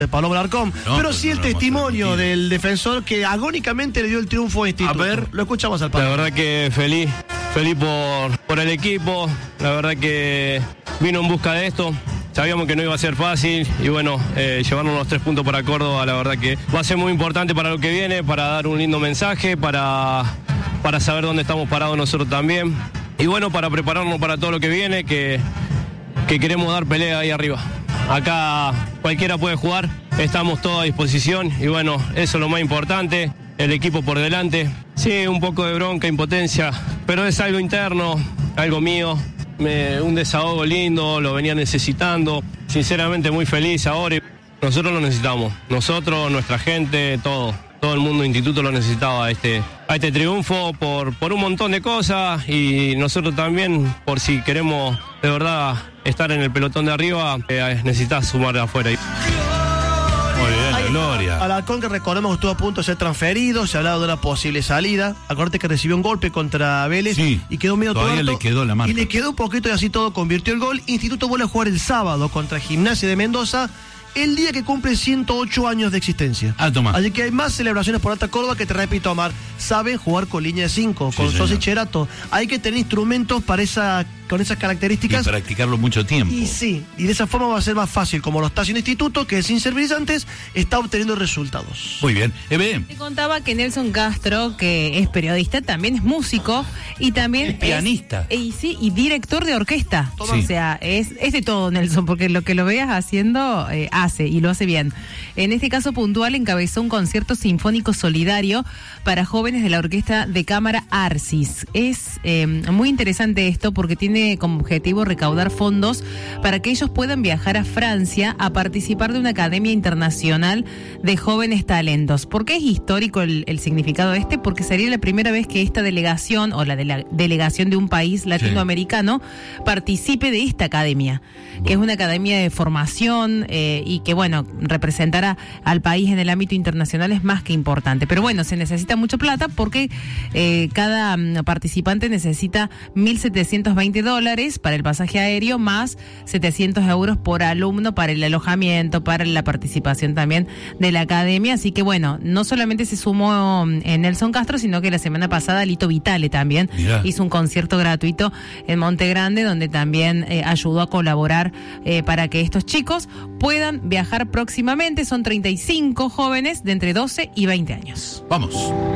de Pablo Alarcón, pero sí el testimonio del defensor que agónicamente le dio el triunfo a Instituto. A ver, lo escuchamos al Pablo. La verdad que feliz por el equipo, la verdad que vino en busca de esto. Sabíamos que no iba a ser fácil y bueno, llevarnos los 3 puntos para Córdoba, la verdad que va a ser muy importante para lo que viene, para dar un lindo mensaje, para saber dónde estamos parados nosotros también. Y bueno, para prepararnos para todo lo que viene, que queremos dar pelea ahí arriba. Acá cualquiera puede jugar, estamos todos a disposición y bueno, eso es lo más importante, el equipo por delante. Sí, un poco de bronca, impotencia, pero es algo interno, algo mío, un desahogo lindo, lo venía necesitando, sinceramente muy feliz ahora y nosotros lo necesitamos, nosotros, nuestra gente, todo el mundo, instituto lo necesitaba a este triunfo por un montón de cosas y nosotros también por si queremos de verdad estar en el pelotón de arriba, necesitas sumar de afuera. Muy bien, la gloria. Alarcón, que recordemos que estuvo a punto de ser transferido, se ha hablado de una posible salida. Acordate que recibió un golpe contra Vélez y quedó medio todavía tuerto, le quedó la marca. Y le quedó un poquito y así todo convirtió el gol. Instituto vuelve a jugar el sábado contra Gimnasia de Mendoza, el día que cumple 108 años de existencia. Tomás. Así que hay más celebraciones por Alta Córdoba que, te repito, Omar, saben jugar con línea de 5, con Sosa y Cherato. Hay que tener instrumentos con esas características. Y practicarlo mucho tiempo. Y sí, y de esa forma va a ser más fácil, como lo está haciendo Instituto, que sin ser brillantes, está obteniendo resultados. Muy bien. Eve. Te contaba que Nelson Castro, que es periodista, también es músico y también es pianista. Y director de orquesta. Sí. O sea, es de todo, Nelson, porque lo que lo veas haciendo, hace y lo hace bien. En este caso puntual encabezó un concierto sinfónico solidario para jóvenes de la Orquesta de Cámara Arcis. Es muy interesante esto porque tiene como objetivo recaudar fondos para que ellos puedan viajar a Francia a participar de una academia internacional de jóvenes talentos. ¿Por qué es histórico el significado de porque sería la primera vez que esta delegación o la delegación de un país latinoamericano participe de esta academia, que es una academia de formación y que, bueno, representar al país en el ámbito internacional es más que importante. Pero bueno, se necesita mucha plata porque cada participante necesita $1.720 para el pasaje aéreo, más 700 euros por alumno para el alojamiento, para la participación también de la academia. Así que bueno, no solamente se sumó Nelson Castro, sino que la semana pasada Lito Vitale también hizo un concierto gratuito en Monte Grande, donde también ayudó a colaborar para que estos chicos puedan viajar próximamente. Son 35 jóvenes de entre 12 y 20 años. Vamos.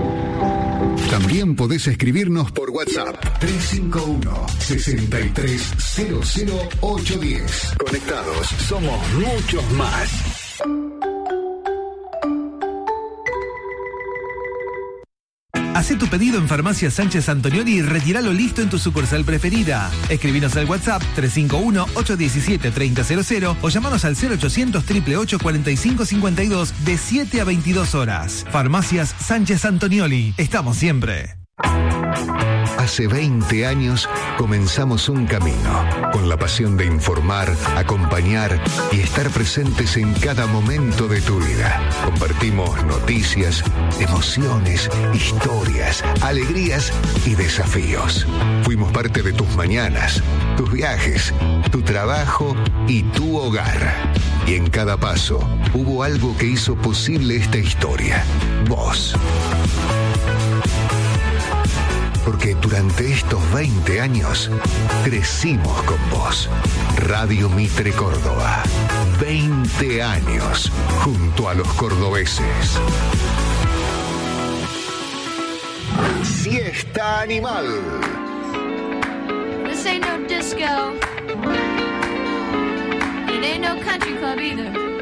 También podés escribirnos por WhatsApp 351-6300-810. Conectados, somos muchos más. Hacé tu pedido en Farmacia Sánchez Antonioli y retíralo listo en tu sucursal preferida. Escribinos al WhatsApp 351-817-3000 o llamanos al 0800-888-4552 de 7 a 22 horas. Farmacias Sánchez Antonioli. Estamos siempre. Hace 20 años comenzamos un camino, con la pasión de informar, acompañar y estar presentes en cada momento de tu vida. Compartimos noticias, emociones, historias, alegrías y desafíos. Fuimos parte de tus mañanas, tus viajes, tu trabajo y tu hogar. Y en cada paso hubo algo que hizo posible esta historia. Vos. Porque durante estos 20 años crecimos con vos. Radio Mitre Córdoba. 20 años junto a los cordobeses. Siesta Animal. This ain't no disco. It ain't no country club either.